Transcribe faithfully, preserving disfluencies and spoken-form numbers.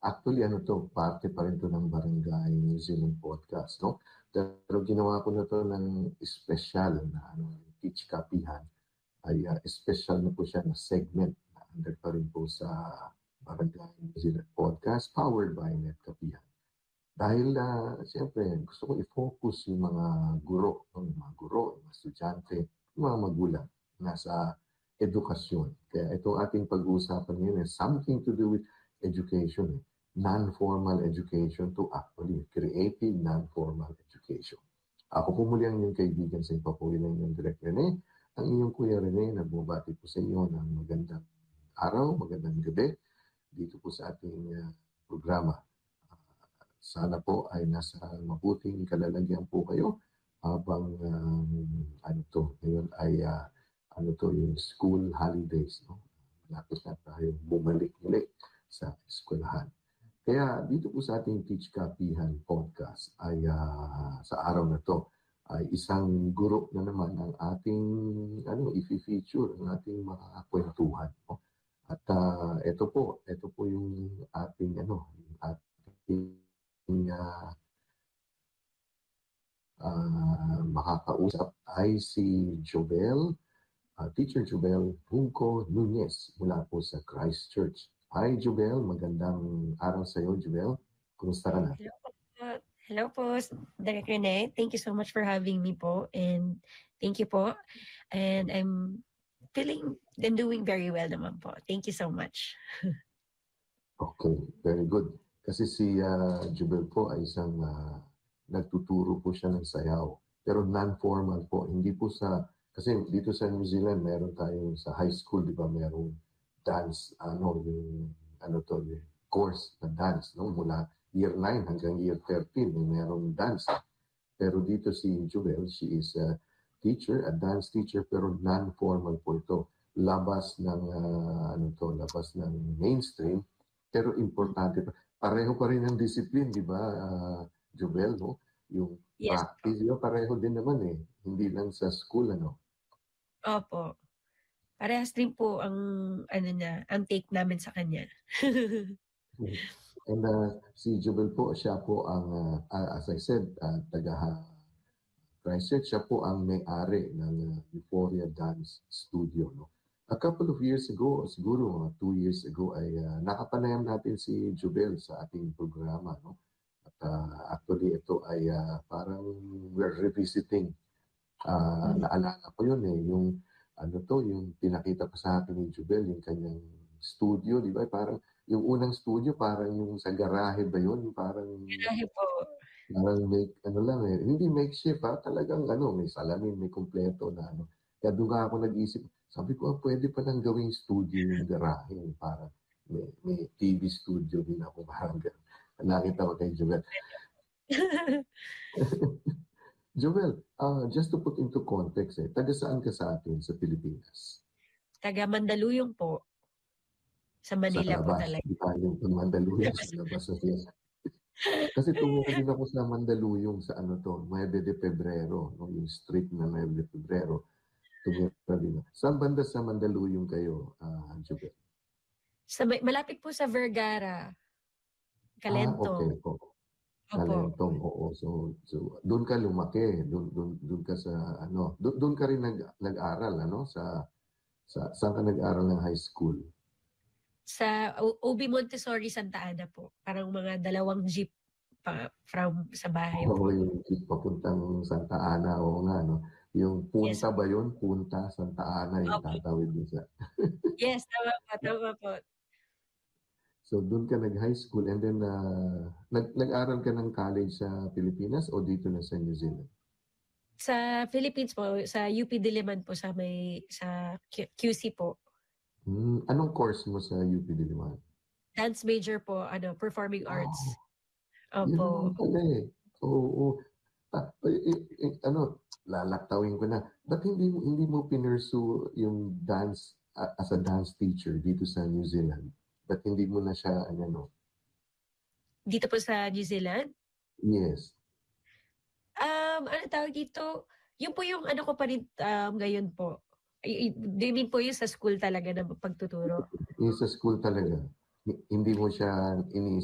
actually ano 'to, parte pa rin 'to ng Barangay New Zealand podcast, 'no? Pero ginawa ko na 'to ng espesyal na ano, Teach Kapihan. Ay uh, espesyal na po siya na segment na under pa rin po sa Barangay New Zealand podcast powered by Net Kapihan. Dahil uh, siyempre gusto ko i-focus yung mga guro, yung mga guro, yung mga estudyante, yung mga magulang nasa edukasyon. Kaya itong ating pag-uusapan ngayon is something to do with education, non-formal education to actually creative non-formal education. Ako po muli ang inyong kaibigan sa ipapuwi ng inyong Direk Rene, ang inyong Kuya Rene, nagbabati po sa inyo ng magandang araw, magandang gabi dito po sa ating uh, programa. Sana po ay nasa mabuting kalalagyan po kayo habang um, ano to, ngayon ay uh, ano to, yung school holidays, no? Malapit na tayo bumalik muli sa eskwelahan. Kaya dito po sa ating Teach Kapihan podcast ay uh, sa araw na to ay isang guro na naman ang ating ano i-feature ang ating mga kwentuhan, no? At uh, ito po, ito po yung ating ano, yung ating uh, uh, makakausap ay si Jobel, uh, Teacher Jobel Junco Nunez mula po sa Christchurch. Hi Jobel, magandang araw sa iyo Jobel. Kumusta ka na? Hello po, hello po Direk Rene. Thank you so much for having me po, and thank you po. And I'm feeling and doing very well naman po. Thank you so much. Okay, very good. Kasi si uh, Jubel po ay isang uh, nagtuturo po siya ng sayaw. Pero non-formal po. Hindi po sa, kasi dito sa New Zealand, meron tayong sa high school, di ba, merong dance, ano, yung, ano to, yung course na dance, no? Mula year nine hanggang year thirteen, may merong dance. Pero dito si Jubel, she is a teacher, a dance teacher, pero non-formal po ito. Labas ng, uh, ano to, labas ng mainstream, pero importante pa. Pareho pa rin ang discipline, di ba, uh, Jobel, no? Yung Yes practice, di ba, pareho din naman eh. Hindi lang sa school, ano? Opo. Parehas din po ang, ano na, ang take namin sa kanya. And uh, si Jobel po, siya po ang, uh, as I said, uh, taga Christchurch, siya po ang may-ari ng uh, Euphoria Dance Studio, no? A couple of years ago, siguro mga two years ago, ay uh, nakapanayam natin si Jubel sa ating programa, no? At uh, actually, ito ay uh, parang we're revisiting. Uh, naalala ko yun eh, yung ano to, yung pinakita pa sa akin ni Jubel, yung kanyang studio, di ba? Parang yung unang studio, parang yung sa garahe ba yun? Parang, Garahe po. parang make, ano lang eh, hindi makeshift ha, talagang ano, may salamin, may kompleto na ano. Kaya doon ako nag-isip, sabi ko, ah, pwede pa nang gawing studio yung garahe. Para may, may T V studio din ako. Parang gano'n. Nakita ko kay Joel. Joel, uh, just to put into context, eh, taga saan ka sa atin sa Pilipinas? Taga Mandaluyong po. Sa Manila sa po labas, talaga. di tayo Mandaluyong sa labas. Kasi tumuha din ako sa Mandaluyong sa ano to, nueve de Febrero, no? Yung street na nueve de Febrero. Tumira din. Saan banda sa Mandaluyong kayo, uh, Jubel? Sa, malapit po sa Vergara. Ah, Kalentong. okay. Oh. Kalentong, oo. So, so doon ka lumaki, doon doon doon ka sa ano, doon, doon ka rin nag, nag-aral ano sa sa saan ka nag-aral ng high school? Sa O B Montessori Santa Ana po. Parang mga dalawang jeep pa from sa bahay Oo, po. yung jeep papuntang Santa Ana, oo nga, no? Yung Yes. punta ba yun? Punta, Santa Ana, yung Okay. tatawid din sa... Yes, tama po, tama po. So, doon ka nag-high school and then uh, nag- nag-aral ka ng college sa Pilipinas o dito na sa New Zealand? Sa Philippines po, sa U P Diliman po, sa may sa Q- QC po. Hmm, anong course mo sa U P Diliman? Dance major po, ano, performing arts. Oh, yun naman Opo. pala eh. Oo, oo. Ah, eh, eh, eh, ano, lalaktawin ko na. Ba't hindi mo, hindi mo pinursu yung dance uh, as a dance teacher dito sa New Zealand? Ba't hindi mo na siya, ano, no? Dito po sa New Zealand? Yes. Um, ano tawag dito? Yun po yung ano ko pa rin um, ngayon po. Din po yung sa school talaga na pagtuturo. Yung sa school talaga. Hindi mo siya ini